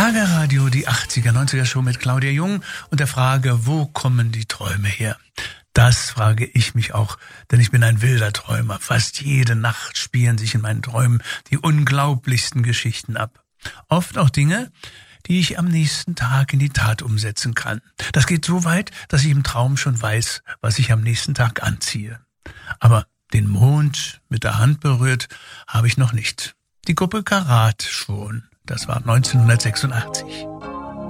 Schlagerradio, die 80er, 90er Show mit Claudia Jung und der Frage, wo kommen die Träume her? Das frage ich mich auch, denn ich bin ein wilder Träumer. Fast jede Nacht spielen sich in meinen Träumen die unglaublichsten Geschichten ab. Oft auch Dinge, die ich am nächsten Tag in die Tat umsetzen kann. Das geht so weit, dass ich im Traum schon weiß, was ich am nächsten Tag anziehe. Aber den Mond mit der Hand berührt habe ich noch nicht. Die Gruppe Karat schon. Das war 1986.